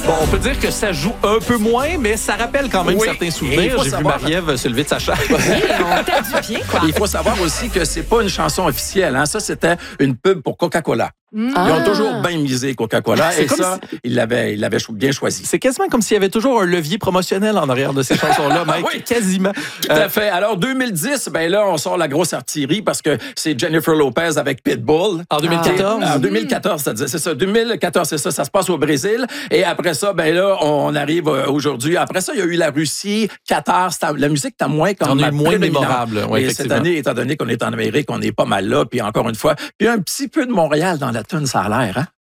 Bon, on peut dire que ça joue un peu moins, mais ça rappelle quand même certains souvenirs. J'ai vu Marie-Ève se lever de sa chaise. On tape du pied, quoi. Il faut savoir aussi que c'est pas une chanson officielle. Hein. Ça, c'était une pub pour Coca-Cola. Ils ont toujours bien misé Coca-Cola. C'est Et comme ça, ils l'avaient bien choisi. C'est quasiment comme s'il y avait toujours un levier promotionnel en arrière de ces chansons-là, Mike. Oui. Quasiment. Tout à fait. Alors, 2010, ben là, on sort la grosse artillerie parce que c'est Jennifer Lopez avec Pitbull. En 2014? En 2014, c'est ça. 2014, c'est ça. Ça se passe au Brésil. Et après ça, ben là, on arrive aujourd'hui. Après ça, il y a eu la Russie, Qatar. La musique était moins comme moins mémorable. Ouais, et cette année, étant donné qu'on est en Amérique, on est pas mal là. Puis encore une fois, puis un petit peu de Montréal dans la tune, ça a l'air, hein?